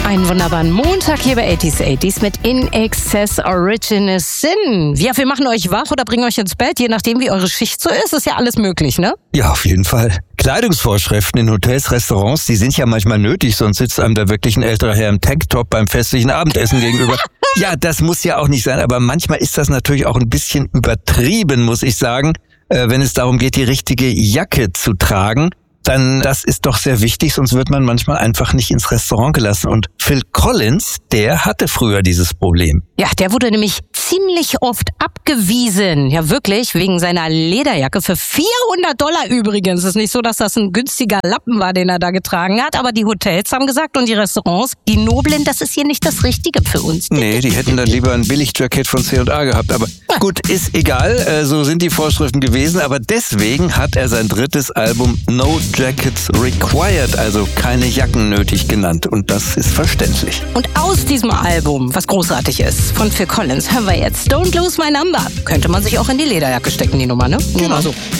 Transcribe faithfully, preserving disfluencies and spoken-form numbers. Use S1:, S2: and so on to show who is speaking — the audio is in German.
S1: Einen wunderbaren Montag hier bei achtziger achtziger mit In Excess Original Sin. Ja, wir machen euch wach oder bringen euch ins Bett, je nachdem wie eure Schicht so ist. Ist ja alles möglich, ne?
S2: Ja, auf jeden Fall. Kleidungsvorschriften in Hotels, Restaurants, die sind ja manchmal nötig, sonst sitzt einem da wirklich ein älterer Herr im Tanktop beim festlichen Abendessen gegenüber. Ja, das muss ja auch nicht sein, aber manchmal ist das natürlich auch ein bisschen übertrieben, muss ich sagen, äh, wenn es darum geht, die richtige Jacke zu tragen. Dann das ist doch sehr wichtig, sonst wird man manchmal einfach nicht ins Restaurant gelassen. Und Phil Collins, der hatte früher dieses Problem.
S1: Ja, der wurde nämlich ziemlich oft abgewiesen. Ja, wirklich, wegen seiner Lederjacke für vierhundert Dollar übrigens. Es ist nicht so, dass das ein günstiger Lappen war, den er da getragen hat. Aber die Hotels haben gesagt und die Restaurants, die Noblen, das ist hier nicht das Richtige für uns.
S2: Nee, die hätten dann lieber ein Billigjackett von C und A gehabt. Aber gut, ist egal, so sind die Vorschriften gewesen. Aber deswegen hat er sein drittes Album No Jackets Required, also keine Jacken nötig genannt. Und das ist verständlich.
S1: Und aus diesem Album, was großartig ist, von Phil Collins, hören wir jetzt Don't Lose My Number. Könnte man sich auch in die Lederjacke stecken, die Nummer, ne? Nur mal so.